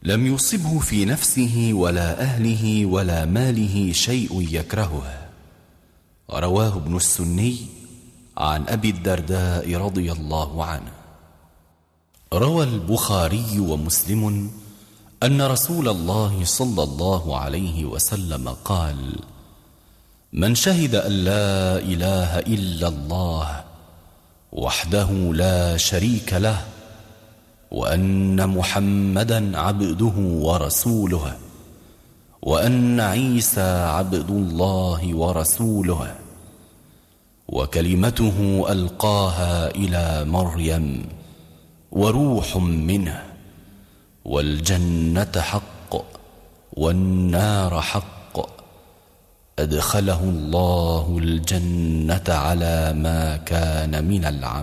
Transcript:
لم يصبه في نفسه ولا أهله ولا ماله شيء يكرهه. رواه ابن السني عن أبي الدرداء رضي الله عنه. روى البخاري ومسلم أن رسول الله صلى الله عليه وسلم قال: من شهد أن لا إله إلا الله وحده لا شريك له وأن محمدا عبده ورسوله وأن عيسى عبد الله ورسوله وكلمته ألقاها إلى مريم وروح منه، والجنة حق والنار حق، أدخله الله الجنة على ما كان من العمل.